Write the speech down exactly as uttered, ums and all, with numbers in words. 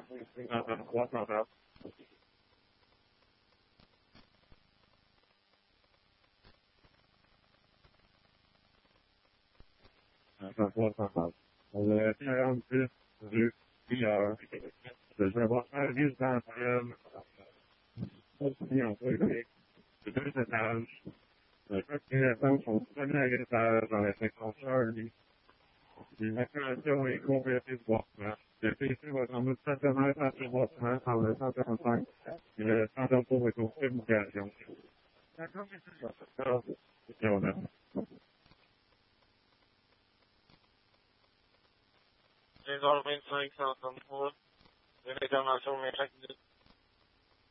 trois cent heures. trois cent heures. Le quarante-six rue Pilleur. Je vais voir un résidentiel. Aussi en privé. Deux étages. Les propriétaires sont premiers à l'étage dans la section Charlie. L'installation est complétée de boisement. Le P C va être en mode stationnaire à ce boisement en le cent quarante-cinq. Et le centre pour est aux communications. D'accord, c'est ça. Et on a. deux heures vingt-cinq, cent trente-trois. Une intervention, mais chaque minute.